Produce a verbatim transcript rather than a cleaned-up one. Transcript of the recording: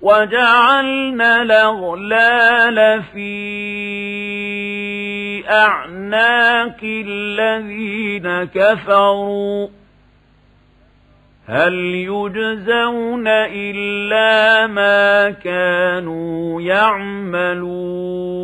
وجعلنا الأغلال في أعناق الذين كفروا هل يجزون إلا ما كانوا يعملون